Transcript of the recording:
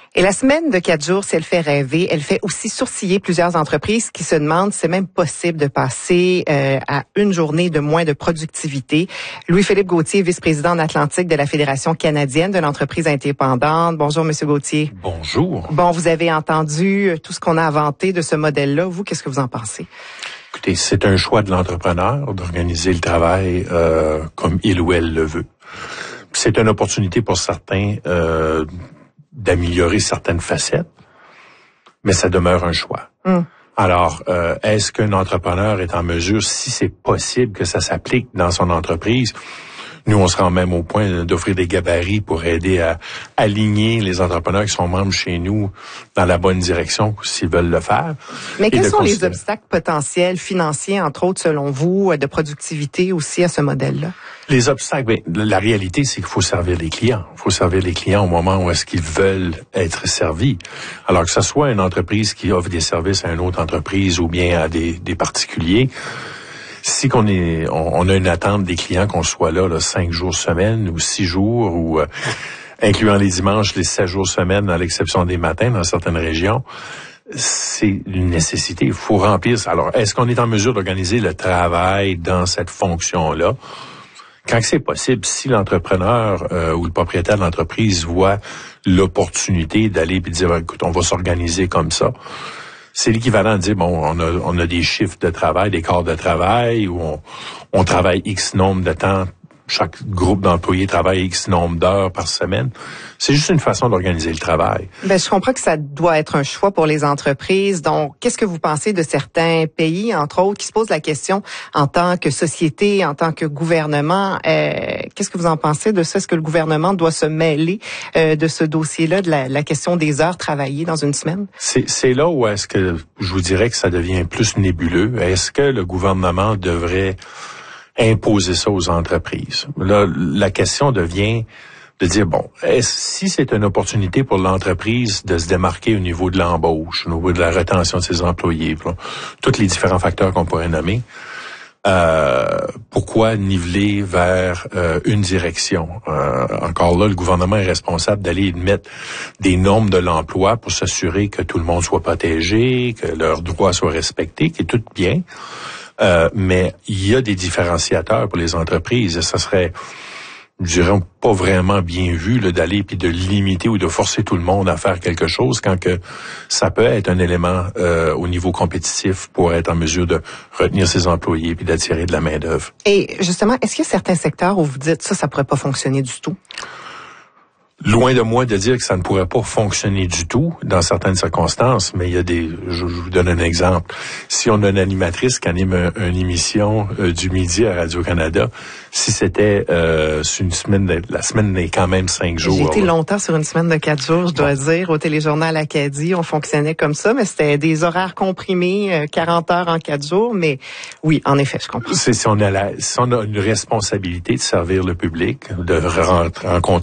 Et la semaine de 4 jours, si elle fait rêver, elle fait aussi sourciller plusieurs entreprises qui se demandent si c'est même possible de passer à une journée de moins de productivité. Louis-Philippe Gauthier, vice-président en Atlantique de la Fédération canadienne de l'entreprise indépendante. Bonjour, Monsieur Gauthier. Bonjour. Bon, vous avez entendu tout ce qu'on a inventé de ce modèle-là. Vous, qu'est-ce que vous en pensez? Écoutez, c'est un choix de l'entrepreneur d'organiser le travail comme il ou elle le veut. C'est une opportunité pour certains d'améliorer certaines facettes, mais ça demeure un choix. Alors, est-ce qu'un entrepreneur est en mesure, si c'est possible que ça s'applique dans son entreprise? Nous, on se rend même au point d'offrir des gabarits pour aider à aligner les entrepreneurs qui sont membres chez nous dans la bonne direction s'ils veulent le faire. Mais quels sont les obstacles potentiels financiers, entre autres, selon vous, de productivité aussi à ce modèle-là? Les obstacles, la réalité, c'est qu'il faut servir les clients. Il faut servir les clients au moment où est-ce qu'ils veulent être servis. Alors que ce soit une entreprise qui offre des services à une autre entreprise ou bien à des particuliers, si on a une attente des clients qu'on soit là 5 jours semaine ou 6 jours ou incluant les dimanches, les 7 jours semaine à l'exception des matins dans certaines régions, c'est une nécessité. Il faut remplir ça. Alors, est-ce qu'on est en mesure d'organiser le travail dans cette fonction-là? Quand c'est possible, si l'entrepreneur ou le propriétaire de l'entreprise voit l'opportunité d'aller et dire, écoute, on va s'organiser comme ça, c'est l'équivalent de dire, bon, on a des chiffres de travail, des quarts de travail, où on travaille X nombre de temps, chaque groupe d'employés travaille X nombre d'heures par semaine. C'est juste une façon d'organiser le travail. Je comprends que ça doit être un choix pour les entreprises. Donc, qu'est-ce que vous pensez de certains pays, entre autres, qui se posent la question en tant que société, en tant que gouvernement? Qu'est-ce que vous en pensez de ça? Est-ce que le gouvernement doit se mêler de ce dossier-là, de la question des heures travaillées dans une semaine? C'est là où est-ce que je vous dirais que ça devient plus nébuleux. Est-ce que le gouvernement devrait imposer ça aux entreprises? Là, la question devient de dire, bon, si c'est une opportunité pour l'entreprise de se démarquer au niveau de l'embauche, au niveau de la rétention de ses employés, tous les différents facteurs qu'on pourrait nommer, pourquoi niveler vers une direction? Encore là, le gouvernement est responsable d'aller mettre des normes de l'emploi pour s'assurer que tout le monde soit protégé, que leurs droits soient respectés, qui est tout bien. Mais il y a des différenciateurs pour les entreprises et ça serait, je dirais, pas vraiment bien vu d'aller puis de limiter ou de forcer tout le monde à faire quelque chose quand que ça peut être un élément au niveau compétitif pour être en mesure de retenir ses employés puis d'attirer de la main-d'œuvre. Et justement, est-ce qu'il y a certains secteurs où vous dites ça pourrait pas fonctionner du tout? Loin de moi de dire que ça ne pourrait pas fonctionner du tout dans certaines circonstances, mais il y a je vous donne un exemple. Si on a une animatrice qui anime une émission du midi à Radio-Canada, si c'était sur une semaine, la semaine est quand même 5 jours. J'ai été longtemps sur une semaine de 4 jours, je dois dire. Au Téléjournal Acadie, on fonctionnait comme ça, mais c'était des horaires comprimés, 40 heures en 4 jours, mais oui, en effet, je comprends. Si on a une responsabilité de servir le public, de rencontrer